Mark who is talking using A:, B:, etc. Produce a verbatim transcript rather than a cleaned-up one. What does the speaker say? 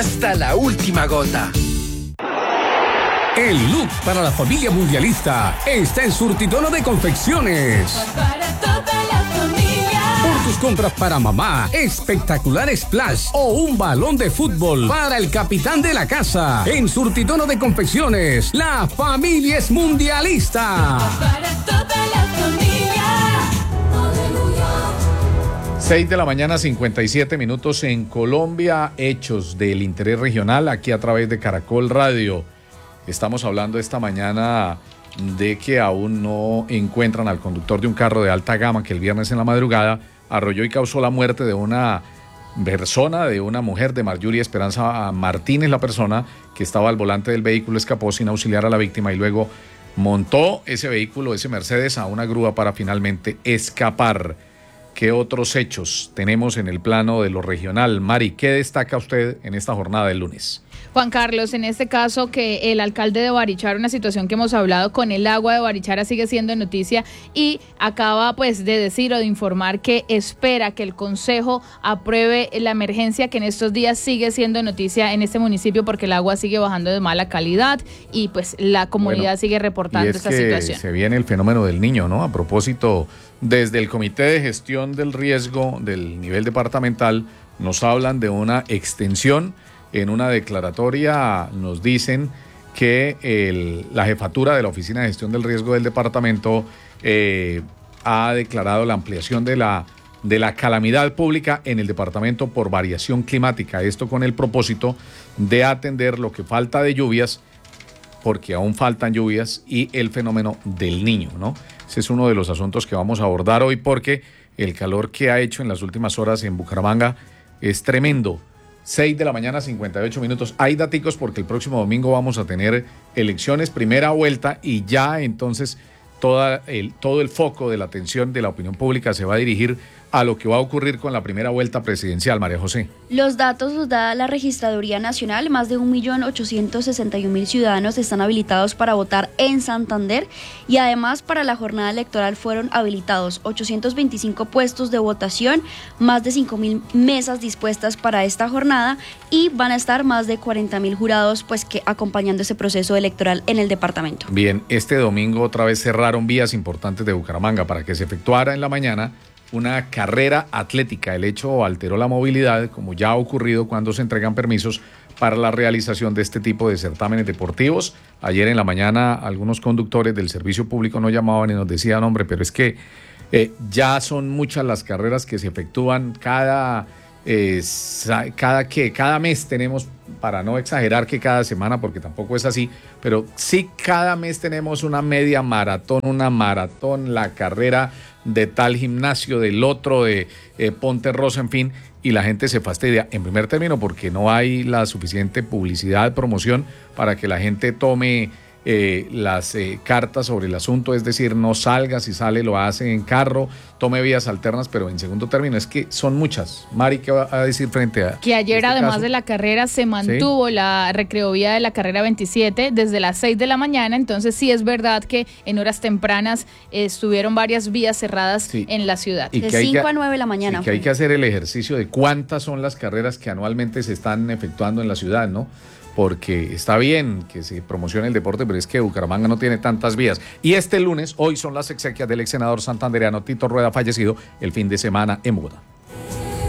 A: Hasta la última gota.
B: El look para la familia mundialista está en Surtidono de Confecciones.
C: Para toda la familia.
B: Por tus compras para mamá, espectacular splash o un balón de fútbol para el capitán de la casa. En Surtidono de Confecciones, la familia es mundialista.
C: Para toda la familia. Aleluya.
D: seis de la mañana, cincuenta y siete minutos en Colombia. Hechos del interés regional aquí a través de Caracol Radio. Estamos hablando esta mañana de que aún no encuentran al conductor de un carro de alta gama que el viernes en la madrugada arrolló y causó la muerte de una persona, de una mujer, de Marjorie Esperanza Martínez, la persona que estaba al volante del vehículo, escapó sin auxiliar a la víctima y luego montó ese vehículo, ese Mercedes, a una grúa para finalmente escapar. ¿Qué otros hechos tenemos en el plano de lo regional? Mari, ¿qué destaca usted en esta jornada del lunes?
E: Juan Carlos, en este caso que el alcalde de Barichara, una situación que hemos hablado con el agua de Barichara, sigue siendo noticia y acaba pues de decir o de informar que espera que el consejo apruebe la emergencia que en estos días sigue siendo noticia en este municipio porque el agua sigue bajando de mala calidad y pues la comunidad bueno, sigue reportando esta
D: que
E: situación.
D: Se viene el fenómeno del niño, ¿no? A propósito, desde el Comité de Gestión del Riesgo del nivel departamental nos hablan de una extensión. En una declaratoria nos dicen que el, la jefatura de la Oficina de Gestión del Riesgo del departamento eh, ha declarado la ampliación de la, de la calamidad pública en el departamento por variación climática. Esto con el propósito de atender lo que falta de lluvias, porque aún faltan lluvias, y el fenómeno del niño, ¿no? Ese es uno de los asuntos que vamos a abordar hoy porque el calor que ha hecho en las últimas horas en Bucaramanga es tremendo. seis de la mañana, cincuenta y ocho minutos. Hay daticos porque el próximo domingo vamos a tener elecciones, primera vuelta, y ya entonces toda el, todo el foco de la atención de la opinión pública se va a dirigir a lo que va a ocurrir con la primera vuelta presidencial, María José.
F: Los datos los da la Registraduría Nacional. Más de un millón ochocientos sesenta y un mil ciudadanos están habilitados para votar en Santander y además para la jornada electoral fueron habilitados ochocientos veinticinco puestos de votación, más de cinco mil mesas dispuestas para esta jornada y van a estar más de cuarenta mil jurados pues que acompañando ese proceso electoral en el departamento.
D: Bien, este domingo otra vez cerraron vías importantes de Bucaramanga para que se efectuara en la mañana una carrera atlética. El hecho alteró la movilidad, como ya ha ocurrido cuando se entregan permisos para la realización de este tipo de certámenes deportivos. Ayer en la mañana algunos conductores del servicio público nos llamaban y nos decían, hombre, pero es que eh, ya son muchas las carreras que se efectúan cada, eh, cada, que, cada mes tenemos, para no exagerar que cada semana, porque tampoco es así, pero sí cada mes tenemos una media maratón, una maratón, la carrera de tal gimnasio, del otro, de eh, Ponte Rosa, en fin, y la gente se fastidia, en primer término, porque no hay la suficiente publicidad, promoción, para que la gente tome eh, las eh, cartas sobre el asunto, es decir, no salga, si sale lo hace en carro, tome vías alternas, pero en segundo término es que son muchas. Mari, ¿qué va a decir frente a
E: que ayer
D: este
E: además
D: caso?
E: De la carrera se mantuvo ¿Sí? La recreovía de la carrera veintisiete desde las seis de la mañana, entonces sí es verdad que en horas tempranas eh, estuvieron varias vías cerradas sí. en la ciudad.
F: Y de cinco a nueve de la mañana.
D: Y que hay que hacer el ejercicio de cuántas son las carreras que anualmente se están efectuando en la ciudad, ¿no? Porque está bien que se promocione el deporte, pero es que Bucaramanga no tiene tantas vías. Y este lunes, hoy son las exequias del ex senador santandereano Tito Rueda, fallecido el fin de semana en Bogotá.